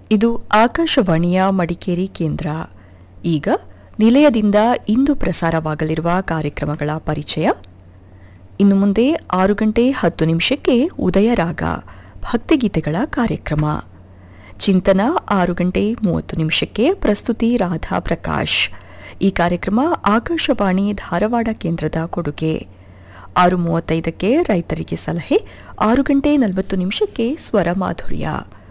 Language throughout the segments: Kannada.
ಇದು ಆಕಾಶವಾಣಿಯ ಮಡಿಕೇರಿ ಕೇಂದ್ರ. ಈಗ ನಿಲಯದಿಂದ ಇಂದು ಪ್ರಸಾರವಾಗಲಿರುವ ಕಾರ್ಯಕ್ರಮಗಳ ಪರಿಚಯ. ಇನ್ನು ಮುಂದೆ 6:10 ಉದಯರಾಗ ಭಕ್ತಿಗೀತೆಗಳ ಕಾರ್ಯಕ್ರಮ. ಚಿಂತನ 6:30 ಪ್ರಸ್ತುತಿ ರಾಧಾ ಪ್ರಕಾಶ್. ಈ ಕಾರ್ಯಕ್ರಮ ಆಕಾಶವಾಣಿ ಧಾರವಾಡ ಕೇಂದ್ರದ ಕೊಡುಗೆ. 6:35 ರೈತರಿಗೆ ಸಲಹೆ. 6:40 ಸ್ವರ ಮಾಧುರ್ಯ.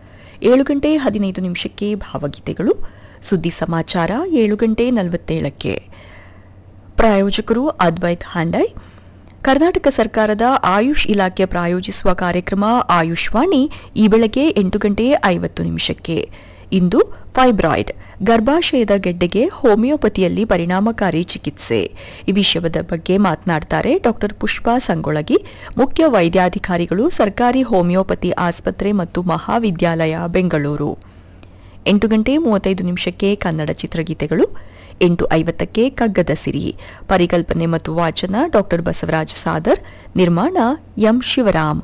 7:15 ಭಾವಗೀತೆಗಳು. ಸುದ್ದಿ ಸಮಾಚಾರ 7:47. ಪ್ರಾಯೋಜಕರು ಅದ್ವೈತ್ ಹ್ಯಾಂಡೈ. ಕರ್ನಾಟಕ ಸರ್ಕಾರದ ಆಯುಷ್ ಇಲಾಖೆ ಪ್ರಾಯೋಜಿಸುವ ಕಾರ್ಯಕ್ರಮ ಆಯುಷ್ವಾಣಿ ಈ ಬೆಳಗ್ಗೆ 8:50. ಇಂದು ಫೈಬ್ರಾಯ್ಡ್ ಗರ್ಭಾಶಯದ ಗೆಡ್ಡೆಗೆ ಹೋಮಿಯೋಪತಿಯಲ್ಲಿ ಪರಿಣಾಮಕಾರಿ ಚಿಕಿತ್ಸೆ ಈ ವಿಷಯದ ಬಗ್ಗೆ ಮಾತನಾಡುತ್ತಾರೆ ಡಾ ಪುಷ್ಪಾ ಸಂಗೊಳಗಿ, ಮುಖ್ಯ ವೈದ್ಯಾಧಿಕಾರಿಗಳು, ಸರ್ಕಾರಿ ಹೋಮಿಯೋಪತಿ ಆಸ್ಪತ್ರೆ ಮತ್ತು ಮಹಾವಿದ್ಯಾಲಯ, ಬೆಂಗಳೂರು. 8:35 ಕನ್ನಡ ಚಿತ್ರಗೀತೆಗಳು. 8:50 ಕಗ್ಗದ ಸಿರಿ. ಪರಿಕಲ್ಪನೆ ಮತ್ತು ವಾಚನ ಡಾ ಬಸವರಾಜ ಸಾದರ್. ನಿರ್ಮಾಣ ಎಂ ಶಿವರಾಮ್.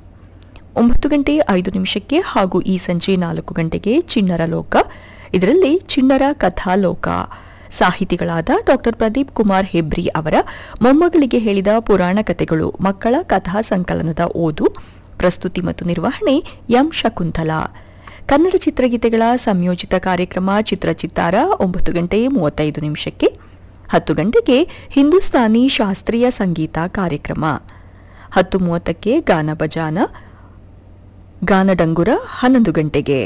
9:05 ಹಾಗೂ ಈ ಸಂಜೆ 4 ಚಿಣ್ಣರ ಲೋಕ. ಇದರಲ್ಲಿ ಚಿಣ್ಣರ ಕಥಾಲೋಕ. ಸಾಹಿತಿಗಳಾದ ಡಾ ಪ್ರದೀಪ್ ಕುಮಾರ್ ಹೆಬ್ರಿ ಅವರ ಮೊಮ್ಮಗಳಿಗೆ ಹೇಳಿದ ಪುರಾಣ ಕಥೆಗಳು ಮಕ್ಕಳ ಕಥಾ ಸಂಕಲನದ ಓದು. ಪ್ರಸ್ತುತಿ ಮತ್ತು ನಿರ್ವಹಣೆ ಎಂ ಶಕುಂತಲಾ. ಕನ್ನಡ ಚಿತ್ರಗೀತೆಗಳ ಸಂಯೋಜಿತ ಕಾರ್ಯಕ್ರಮ ಚಿತ್ರಚಿತ್ತಾರ 9:35. 10 ಹಿಂದೂಸ್ತಾನಿ ಶಾಸ್ತ್ರೀಯ ಸಂಗೀತ ಕಾರ್ಯಕ್ರಮ. 10:30 ಗಾನ ಬಜಾನ, ಗಾನಡಂಗುರ. 11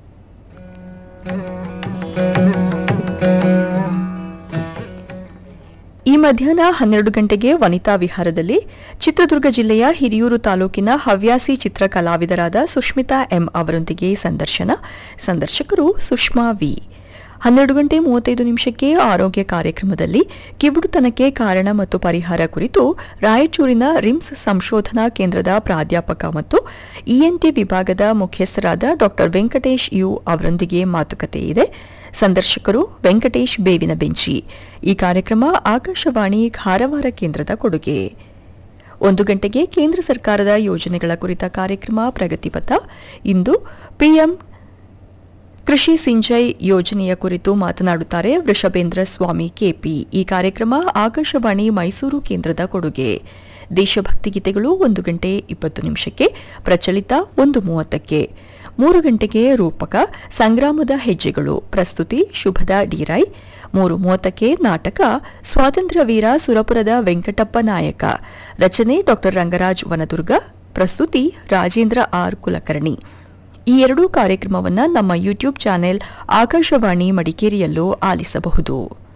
ಈ ಮಧ್ಯಾಹ್ನ 12 ವನಿತಾ ವಿಹಾರದಲ್ಲಿ ಚಿತ್ರದುರ್ಗ ಜಿಲ್ಲೆಯ ಹಿರಿಯೂರು ತಾಲೂಕಿನ ಹವ್ಯಾಸಿ ಚಿತ್ರ ಕಲಾವಿದರಾದ ಸುಷ್ಮಿತಾ ಎಂ ಅವರೊಂದಿಗೆ ಸಂದರ್ಶನ. ಸಂದರ್ಶಕರು ಸುಷ್ಮಾ ವಿ. 12:35 ಆರೋಗ್ಯ ಕಾರ್ಯಕ್ರಮದಲ್ಲಿ ಕಿವುಡುತನಕ್ಕೆ ಕಾರಣ ಮತ್ತು ಪರಿಹಾರ ಕುರಿತು ರಾಯಚೂರಿನ ರಿಮ್ಸ್ ಸಂಶೋಧನಾ ಕೇಂದ್ರದ ಪ್ರಾಧ್ಯಾಪಕ ಮತ್ತು ಇಎನ್ಟಿ ವಿಭಾಗದ ಮುಖ್ಯಸ್ಥರಾದ ಡಾ ವೆಂಕಟೇಶ್ ಯು ಅವರೊಂದಿಗೆ ಮಾತುಕತೆ ಇದೆ. ಸಂದರ್ಶಕರು ವೆಂಕಟೇಶ್ ಬೇವಿನ ಬೆಂಚಿ. ಈ ಕಾರ್ಯಕ್ರಮ ಆಕಾಶವಾಣಿ ಕಾರವಾರ ಕೇಂದ್ರದ ಕೊಡುಗೆ. 1 ಕೇಂದ್ರ ಸರ್ಕಾರದ ಯೋಜನೆಗಳ ಕುರಿತ ಕಾರ್ಯಕ್ರಮ ಪ್ರಗತಿಪಥ. ಇಂದು ಪಿಎಂ ಕೃಷಿ ಸಿಂಚೈ ಯೋಜನೆಯ ಕುರಿತು ಮಾತನಾಡುತ್ತಾರೆ ವೃಷಭೇಂದ್ರ ಸ್ವಾಮಿ ಕೆಪಿ. ಈ ಕಾರ್ಯಕ್ರಮ ಆಕಾಶವಾಣಿ ಮೈಸೂರು ಕೇಂದ್ರದ ಕೊಡುಗೆ. ದೇಶಭಕ್ತಿ ಗೀತೆಗಳು 1:20 ಪ್ರಚಲಿತ 1:30. 3 ರೂಪಕ ಸಂಗ್ರಾಮದ ಹೆಜ್ಜೆಗಳು. ಪ್ರಸ್ತುತಿ ಶುಭದ ಡಿರೈ. 3:30 ನಾಟಕ ಸ್ವಾತಂತ್ರ್ಯ ವೀರ ಸುರಪುರದ ವೆಂಕಟಪ್ಪ ನಾಯಕ. ರಚನೆ ಡಾ ರಂಗರಾಜ್ ವನದುರ್ಗ. ಪ್ರಸ್ತುತಿ ರಾಜೇಂದ್ರ ಆರ್ ಕುಲಕರ್ಣಿ. ಈ ಎರಡೂ ಕಾರ್ಯಕ್ರಮವನ್ನು ನಮ್ಮ ಯೂಟ್ಯೂಬ್ ಚಾನೆಲ್ ಆಕಾಶವಾಣಿ ಮಡಿಕೇರಿಯಲ್ಲೂ ಆಲಿಸಬಹುದು.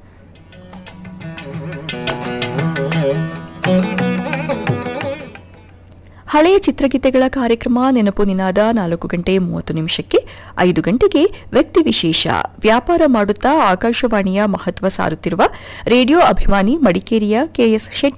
ಹಳೆಯ ಚಿತ್ರಗೀತೆಗಳ ಕಾರ್ಯಕ್ರಮ ನೆನಪು ನಿನಾದ 4:30. 5 ವ್ಯಕ್ತಿ ವಿಶೇಷ. ವ್ಯಾಪಾರ ಮಾಡುತ್ತಾ ಆಕಾಶವಾಣಿಯ ಮಹತ್ವ ಸಾರುತ್ತಿರುವ ರೇಡಿಯೋ ಅಭಿಮಾನಿ ಮಡಿಕೇರಿಯ ಕೆಎಸ್ ಶೆಟ್ಟಿ